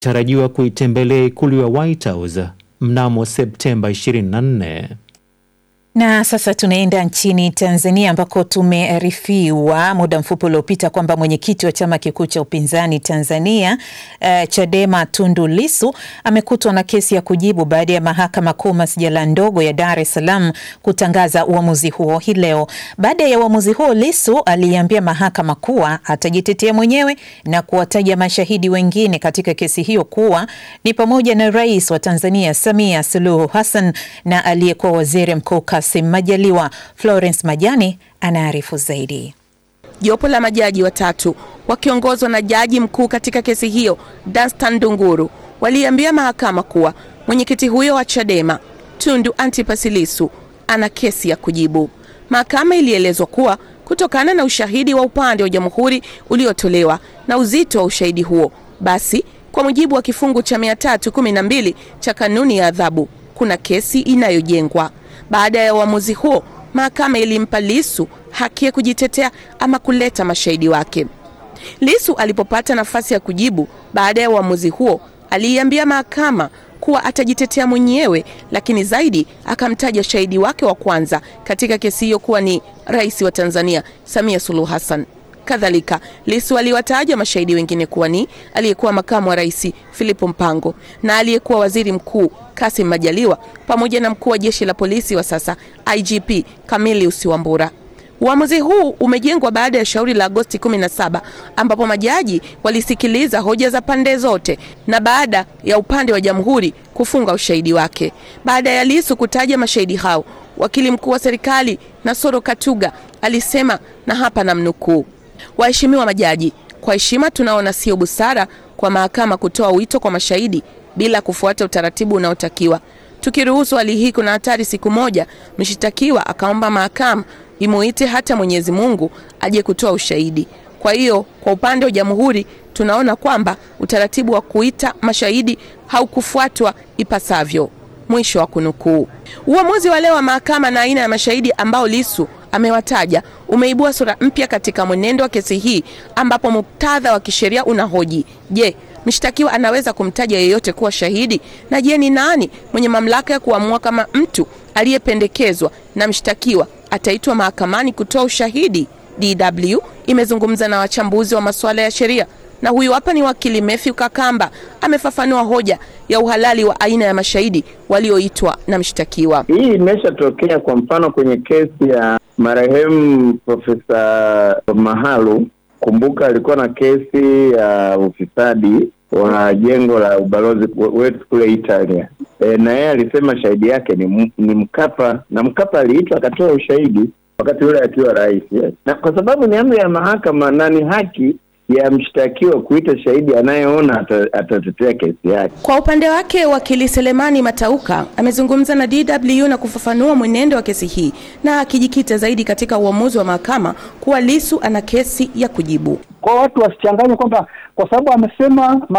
tarajiwa kuitembelea ikulu ya White House mnamo Septemba 24. Na sasa tunaenda nchini Tanzania ambako tumearifiwa muda mfupi uliopita kwamba mwenyekiti wa chama kikuu cha upinzani Tanzania Chadema Tundu Lissu amekutwa na kesi ya kujibu baada ya mahakama kuu masjala ndogo ya Dar es Salaam kutangaza uamuzi huo hii leo. Baada ya uamuzi huo, Lissu aliambia mahakama kuwa atajitetea mwenyewe na kuwataja mashahidi wengine katika kesi hiyo kuwa ni pamoja na Rais wa Tanzania Samia Suluhu Hassan na aliyekuwa Waziri Mkuu Kassim Majaliwa. Florence Majani anaarifu zaidi. Jopo la majaji watatu wakiongozwa na jaji mkuu katika kesi hiyo Danstan Ndunguru waliambia mahakama kuwa mwenyekiti huyo wa Chadema Tundu Antipas Lissu ana kesi ya kujibu. Mahakama ilielezwa kuwa kutokana na ushahidi wa upande wa jamhuri uliotolewa na uzito wa ushahidi huo, basi kwa mujibu wa kifungu cha 312 cha kanuni ya adhabu kuna kesi inayojengwa. Baada ya uamuzi huo, mahakama ilimpa Lissu haki ya kujitetea ama kuleta mashahidi wake. Lissu alipopata nafasi ya kujibu baada ya uamuzi huo, aliambia mahakama kuwa atajitetea mwenyewe, lakini zaidi akamtaja shahidi wake wa kwanza katika kesi hiyo kuwa ni Rais wa Tanzania Samia Suluhu Hassan. Kadhalika, Lissu aliwataja mashahidi wengine kuwa ni aliyekuwa makamu wa rais Philip Mpango na aliyekuwa waziri mkuu Kassim Majaliwa pamoja na mkuu wa jeshi la polisi wa sasa IGP Camillus Wambura. Uamuzi huu umejengwa baada ya shauri la Agosti 17 ambapo majaji walisikiliza hoja za pande zote na baada ya upande wa jamhuri kufunga ushahidi wake. Baada ya Lissu kutaja mashahidi hao, wakili mkuu wa serikali Nasoro Katuga alisema, na hapa namnukuu: "Waheshimiwa majaji, kwa heshima tunaona sio busara kwa mahakama kutoa wito kwa mashahidi bila kufuata utaratibu unaotakiwa. Tukiruhusu hali hii kuna hatari siku moja mshitakiwa akaomba mahakama imuite hata Mwenyezi Mungu aje kutoa ushahidi. Kwa hiyo kwa upande wa jamhuri tunaona kwamba utaratibu wa kuita mashahidi haukufuatwa ipasavyo." Mwisho wa kunukuu. Uamuzi wa leo wa mahakama na aina ya mashahidi ambao Lissu amewataja umeibua sura mpya katika mwenendo wa kesi hii, ambapo muktadha wa kisheria unahoji: je, mshtakiwa anaweza kumtaja yeyote kuwa shahidi? Na je, ni nani mwenye mamlaka ya kuamua kama mtu aliyependekezwa na mshtakiwa ataitwa mahakamani kutoa ushahidi? DW imezungumza na wachambuzi wa masuala ya sheria, na huyu hapa ni wakili Matthew Kakamba, amefafanua hoja ya uhalali wa aina ya mashahidi walioitwa na mshtakiwa. Hii imeshatokea kwa mfano kwenye kesi ya marehemu Profesa Mahalu. Kumbuka alikuwa na kesi ya ufisadi wa jengo la ubalozi wetu kule Italia. Na yeye alisema shahidi yake ni Mkapa, na Mkapa aliitwa akatoa ushahidi wakati yule akiwa rais. Yes. Na kwa sababu ni amri ya mahakama na ni haki ya mshtakiwa kuita shahidi anayeona atatetea kesi yake. Kwa upande wake, wakili Selemani Matauka amezungumza na DW na kufafanua mwenendo wa kesi hii na akijikita zaidi katika uamuzi wa mahakama kuwa Lissu ana kesi ya kujibu. Kwa watu wasichanganye kwamba kwa sababu amesema